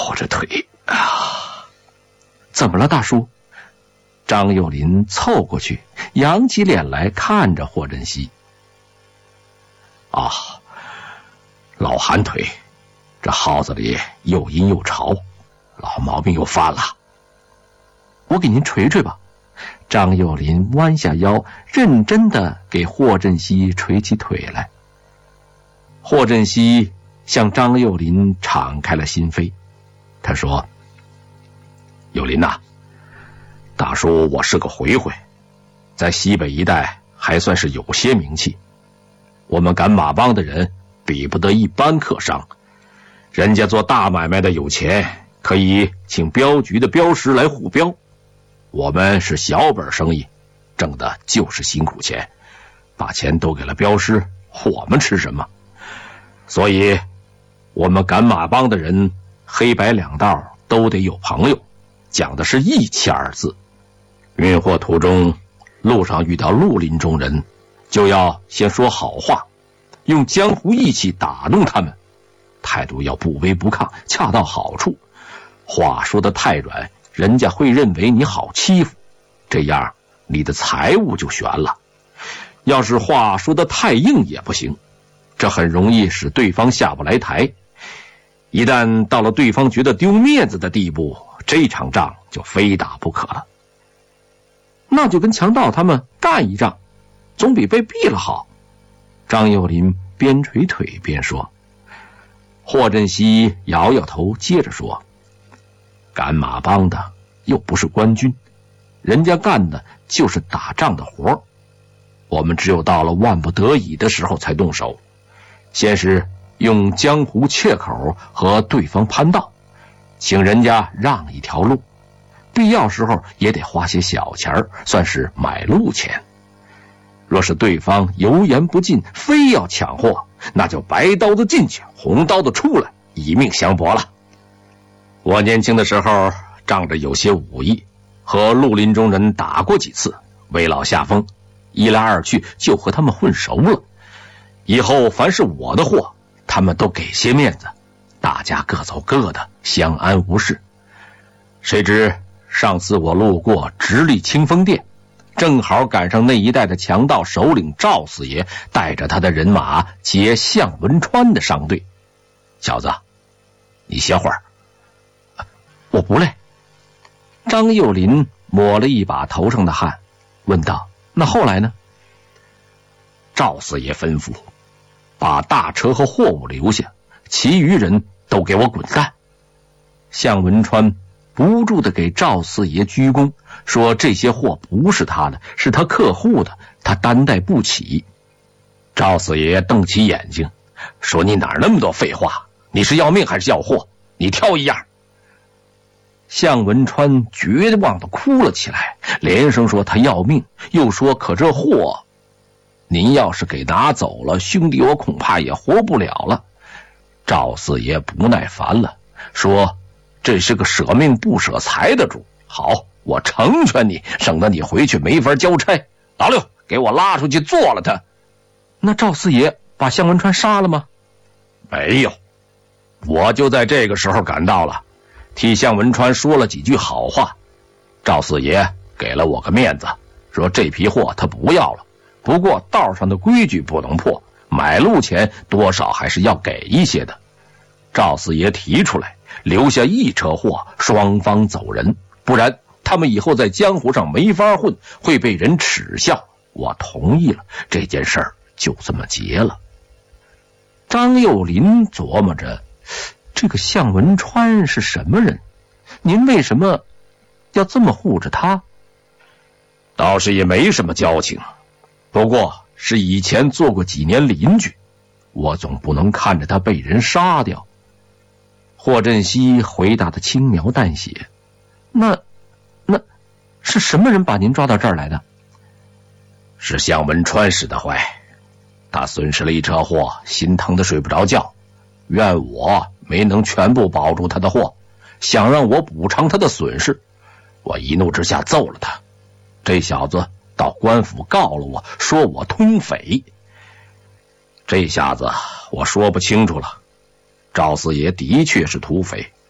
我这腿啊！ 怎么了，大叔？张幼林凑过去，扬起脸来看着霍振西。 啊，老寒腿，这耗子里又阴又潮，老毛病又犯了。 我给您捶捶吧。张幼林弯下腰，认真的给霍振西捶起腿来。霍振西向张幼林敞开了心扉，他说： 幼林呐，大叔我是个回回，在西北一带还算是有些名气。我们赶马帮的人比不得一般客商，人家做大买卖的有钱，可以请镖局的镖师来护镖。我们是小本生意，挣的就是辛苦钱，把钱都给了镖师，我们吃什么？所以我们赶马帮的人黑白两道都得有朋友，讲的是义气二字。运货途中路上遇到绿林中人，就要先说好话，用江湖义气打动他们，态度要不卑不亢，恰到好处。话说得太软，人家会认为你好欺负，这样你的财物就悬了。要是话说得太硬也不行，这很容易使对方下不来台。一旦到了对方觉得丢面子的地步，这场仗就非打不可了。 那就跟强盗他们干一仗，总比被毙了好。张幼林边捶腿边说。 霍振西摇摇头，接着说：赶马帮的又不是官军，人家干的就是打仗的活，我们只有到了万不得已的时候才动手。先是用江湖切口和对方攀道，请人家让一条路，必要时候也得花些小钱，算是买路钱。若是对方油盐不进，非要抢货，那就白刀子进去，红刀子出来，以命相搏了。我年轻的时候仗着有些武艺，和绿林中人打过几次，为老下风，一来二去就和他们混熟了。以后凡是我的货，他们都给些面子，大家各走各的，相安无事。谁知上次我路过直隶清风店，正好赶上那一带的强盗首领赵四爷带着他的人马劫向文川的商队。小子，你歇会儿。 我不累。张幼林抹了一把头上的汗，问道：那后来呢？ 赵四爷吩咐把大车和货物留下，其余人都给我滚蛋。 向文川不住地给赵四爷鞠躬，说这些货不是他的，是他客户的，他担待不起。 赵四爷瞪起眼睛说：你哪那么多废话？你是要命还是要货？你挑一样。 向文川绝望地哭了起来，连声说他要命，又说可这货您要是给拿走了，兄弟我恐怕也活不了了。 赵四爷不耐烦了，说这是个舍命不舍财的主，好，我成全你，省得你回去没法交差。老六，给我拉出去做了他。 那赵四爷把向文川杀了吗？ 没有，我就在这个时候赶到了，替向文川说了几句好话。赵四爷给了我个面子，说这批货他不要了，不过道上的规矩不能破，买路钱多少还是要给一些的。赵四爷提出来留下一车货，双方走人，不然他们以后在江湖上没法混，会被人耻笑。我同意了，这件事儿就这么结了。 张幼林琢磨着，这个向文川是什么人？您为什么要这么护着他？ 倒是也没什么交情，不过是以前做过几年邻居，我总不能看着他被人杀掉。 霍振西回答的轻描淡写。那是什么人把您抓到这儿来的？ 是向文川使的坏，他损失了一车货，心疼的睡不着觉，怨我没能全部保住他的货，想让我补偿他的损失。我一怒之下揍了他，这小子到官府告了我，说我通匪。这下子我说不清楚了，赵四爷的确是土匪，